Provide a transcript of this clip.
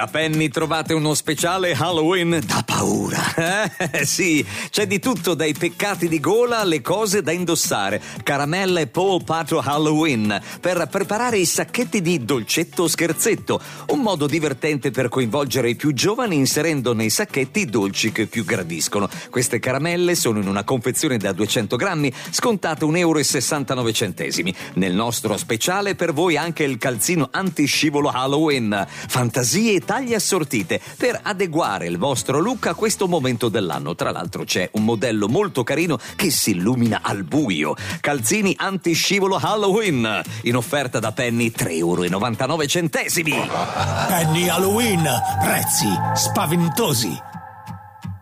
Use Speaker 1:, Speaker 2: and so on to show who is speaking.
Speaker 1: Da Penny trovate uno speciale Halloween da paura. Sì, c'è di tutto, dai peccati di gola alle cose da indossare. Caramella e polpato Halloween per preparare i sacchetti di dolcetto scherzetto. Un modo divertente per coinvolgere i più giovani inserendo nei sacchetti i dolci che più gradiscono. Queste caramelle sono in una confezione da 200 grammi, scontate €1,69. Nel nostro speciale per voi anche il calzino antiscivolo Halloween. Fantasie e taglie assortite per adeguare il vostro look a questo momento dell'anno. Tra l'altro c'è un modello molto carino che si illumina al buio. Calzini antiscivolo Halloween, in offerta da Penny €3,99.
Speaker 2: Penny Halloween, prezzi spaventosi.